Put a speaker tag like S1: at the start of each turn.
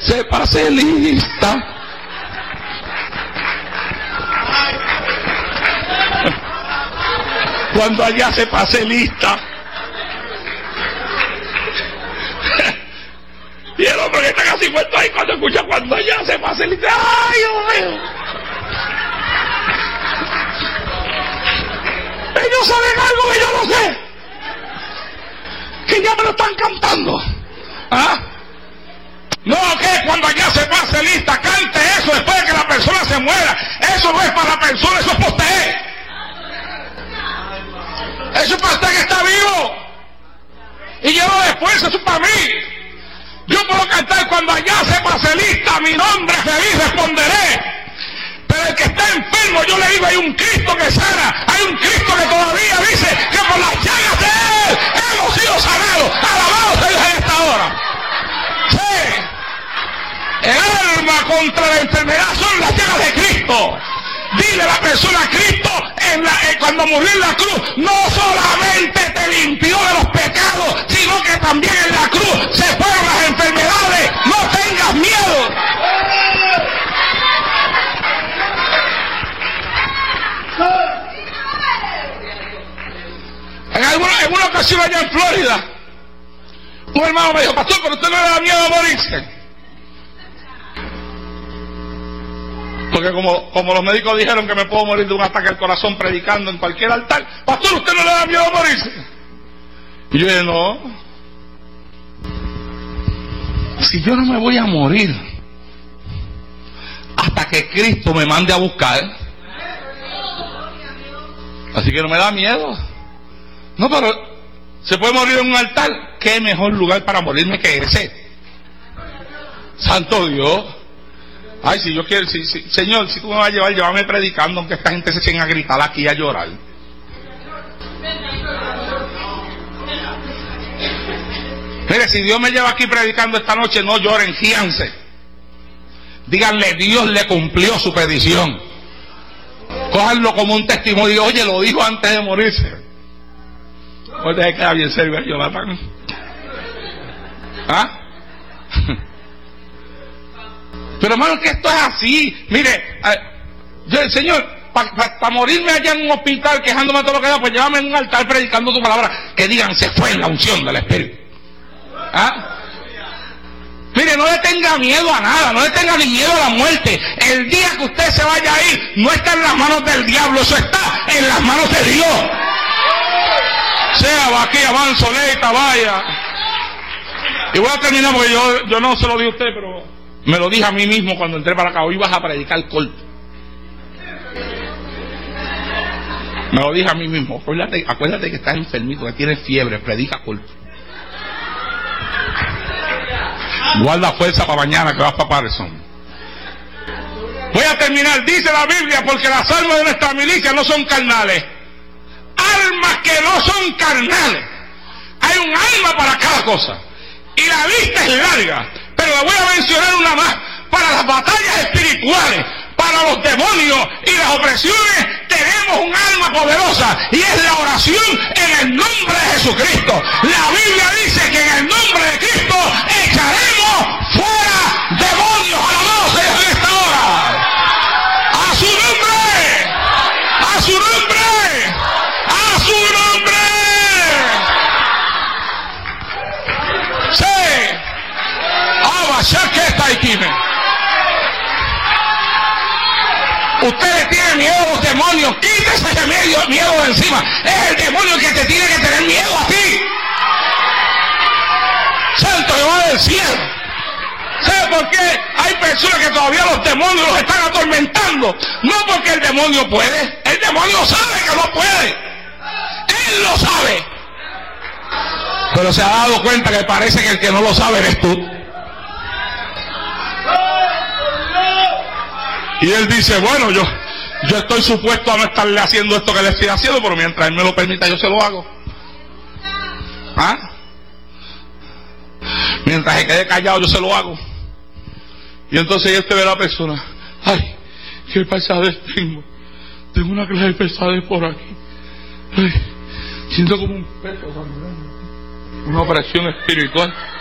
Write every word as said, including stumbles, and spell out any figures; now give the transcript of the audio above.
S1: se pase lista. Cuando allá se pase lista. Y el hombre que está casi puesto ahí, cuando escucha cuando allá se pase lista, ¡ay, Dios mío! Ellos saben algo que yo no sé, que ya me lo están cantando. ¿Ah? No, que cuando allá se pase lista, cante eso después de que la persona se muera. Eso no es para la persona, eso es para usted. Eso es para usted que está vivo y lleno de fuerza, eso es para mí. Yo puedo cantar cuando allá se pase lista, mi nombre feliz responderé. Pero el que está enfermo, yo le digo, hay un Cristo que sana, hay un Cristo que todavía dice que por las llagas de Él hemos sido sanados. Alabados a Dios en esta hora. Sí. El arma contra la enfermedad son las llagas de Cristo. Dile a la persona, Cristo en la, eh, cuando murió en la cruz no solamente te limpió de los pecados, sino que también en la cruz se fueron las enfermedades. No tengas miedo. En, alguna, en una ocasión allá en Florida, un hermano me dijo, pastor, pero usted no le da miedo a morirse. Porque como, como los médicos dijeron que me puedo morir de un ataque al corazón predicando en cualquier altar, pastor, ¿usted no le da miedo a morirse? Y yo dije, no. Si yo no me voy a morir hasta que Cristo me mande a buscar, así que no me da miedo. No, pero se puede morir en un altar. ¿Qué mejor lugar para morirme que ese? Santo Dios. Ay, si yo quiero, si, si, Señor, si tú me vas a llevar, llévame predicando, aunque esta gente se echen a gritar aquí y a llorar. Mire, si Dios me lleva aquí predicando esta noche, no lloren, gíanse. Díganle, Dios le cumplió su petición. Cójanlo como un testimonio. Oye, lo dijo antes de morirse. Oye, que queda bien serio, Jonathan. ¿Ah? Pero hermano, que esto es así. Mire, eh, yo, el Señor, para pa, pa morirme allá en un hospital quejándome de todo lo que da, pues llévame en un altar predicando tu palabra, que digan, se fue en la unción del Espíritu. ¿Ah? Mire, no le tenga miedo a nada, no le tenga ni miedo a la muerte. El día que usted se vaya a ir, no está en las manos del diablo, eso está en las manos de Dios. Sea aquí, avanzo, leita, vaya. Y voy a terminar porque yo, yo no se lo di a usted, pero me lo dije a mí mismo cuando entré para acá. Hoy vas a predicar corto. Me lo dije a mí mismo. Acuérdate, acuérdate que estás enfermito, que tienes fiebre, predica corto. Guarda fuerza para mañana que vas para Patterson. Voy a terminar. Dice la Biblia, porque las armas de nuestra milicia no son carnales. Armas que no son carnales. Hay un arma para cada cosa. Y la lista es larga. Pero le voy a mencionar una más. Para las batallas espirituales, para los demonios y las opresiones, tenemos un arma poderosa. Y es la oración en el nombre de Jesucristo. La Biblia dice que en el nombre de Cristo echaremos fuera demonios. Alabados a Dios en esta hora. A su nombre. A su nombre. A su nombre. Sí. Abashar que está aquí. Usted le tiene miedo a los demonios, quítese ese miedo, miedo de encima. Es el demonio que te tiene que tener miedo a ti. Santo Jehová del cielo. ¿Sabe por qué hay personas que todavía los demonios los están atormentando? No porque el demonio puede, el demonio sabe que no puede. Él lo sabe. Pero se ha dado cuenta que parece que el que no lo sabe eres tú. Y él dice, bueno, yo yo estoy supuesto a no estarle haciendo esto que le estoy haciendo, pero mientras él me lo permita yo se lo hago. ¿Ah? Mientras se quede callado yo se lo hago. Y entonces él te ve a la persona, ay, qué pesadez tengo. Tengo una clase de pesadez por aquí. Ay, siento como un peso tan grande. Una opresión espiritual.